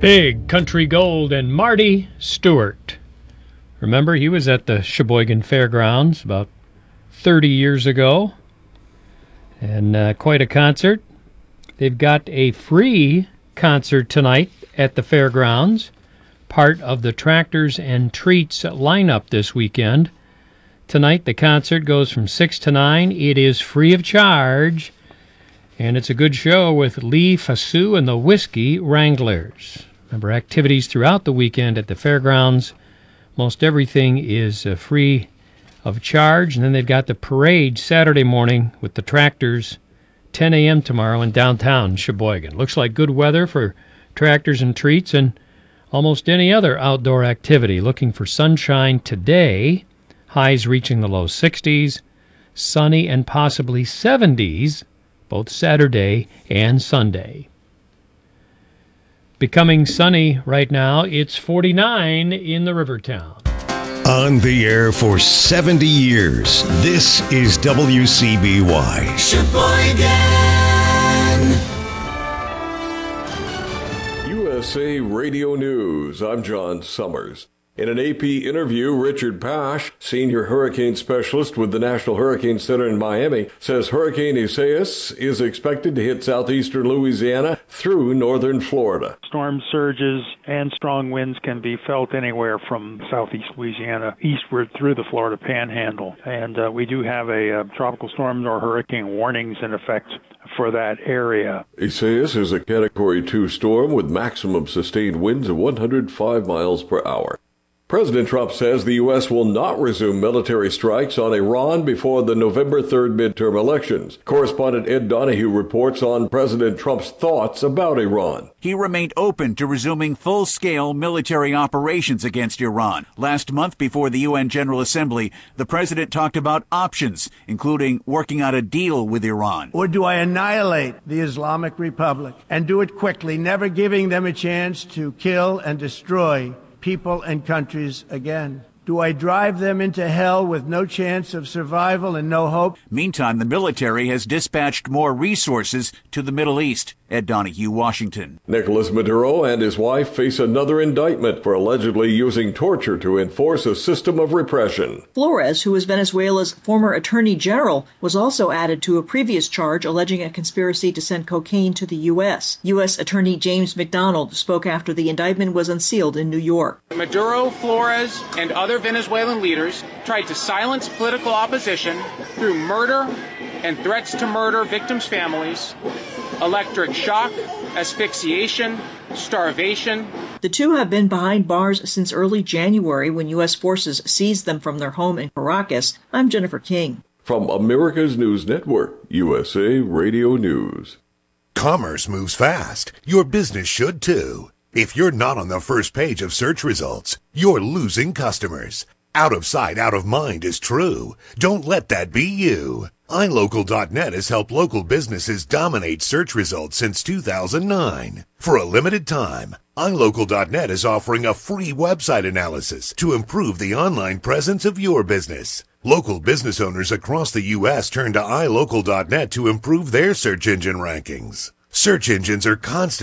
Big Country Gold and Marty Stewart. Remember, he was at the Sheboygan Fairgrounds about 30 years ago. And quite a concert. They've got a free concert tonight at the fairgrounds, part of the Tractors and Treats lineup this weekend. Tonight, the concert goes from 6 to 9. It is free of charge, and it's a good show with Lee Fasu and the Whiskey Wranglers. Remember, activities throughout the weekend at the fairgrounds. Most everything is free of charge. And then they've got the parade Saturday morning with the Tractors, 10 a.m. tomorrow in downtown Sheboygan. Looks like good weather for Tractors and Treats and almost any other outdoor activity. Looking for sunshine today. Highs reaching the low 60s. Sunny and possibly 70s both Saturday and Sunday. Becoming sunny right now. It's 49 in the Rivertown. On the air for 70 years, this is WCBY. Sheboygan! USA Radio News, I'm John Summers. In an AP interview, Richard Pash, senior hurricane specialist with the National Hurricane Center in Miami, says Hurricane Isaias is expected to hit southeastern Louisiana through northern Florida. Storm surges and strong winds can be felt anywhere from southeast Louisiana eastward through the Florida Panhandle. And we do have a tropical storm or hurricane warnings in effect for that area. Isaias is a Category 2 storm with maximum sustained winds of 105 miles per hour. President Trump says the U.S. will not resume military strikes on Iran before the November 3rd midterm elections. Correspondent Ed Donahue reports on President Trump's thoughts about Iran. He remained open to resuming full-scale military operations against Iran. Last month, before the UN General Assembly, the president talked about options, including working out a deal with Iran. Or do I annihilate the Islamic Republic and do it quickly, never giving them a chance to kill and destroy people and countries again? Do I drive them into hell with no chance of survival and no hope? Meantime, the military has dispatched more resources to the Middle East. Ed Donahue, Washington. Nicolas Maduro and his wife face another indictment for allegedly using torture to enforce a system of repression. Flores, who is Venezuela's former attorney general, was also added to a previous charge alleging a conspiracy to send cocaine to the U.S. U.S. Attorney James McDonald spoke after the indictment was unsealed in New York. Maduro, Flores, and other Venezuelan leaders tried to silence political opposition through murder and threats to murder victims' families, electric shock, asphyxiation, starvation. The two have been behind bars since early January when U.S. forces seized them from their home in Caracas. I'm Jennifer King. From America's News Network, USA Radio News. Commerce moves fast. Your business should too. If you're not on the first page of search results, you're losing customers. Out of sight, out of mind is true. Don't let that be you. iLocal.net has helped local businesses dominate search results since 2009. For a limited time, iLocal.net is offering a free website analysis to improve the online presence of your business. Local business owners across the U.S. turn to iLocal.net to improve their search engine rankings. Search engines are constantly